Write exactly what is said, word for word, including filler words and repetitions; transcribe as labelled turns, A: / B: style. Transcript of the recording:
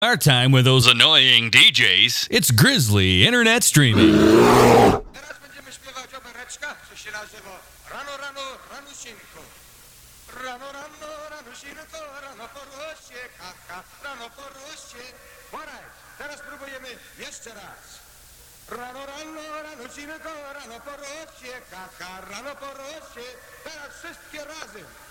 A: Our time with those annoying D Js. It's Grizzly Internet Streaming.
B: Teraz będziemy śpiewać opereczka, co się nazywa Rano, rano, ranusinko. Rano, rano, ranusinko, rano po roście, kaka, rano po roście. Poraj, teraz próbujemy jeszcze raz. Rano, rano, ranusinko, rano po roście, kaka, rano po roście. Teraz wszystkie razem.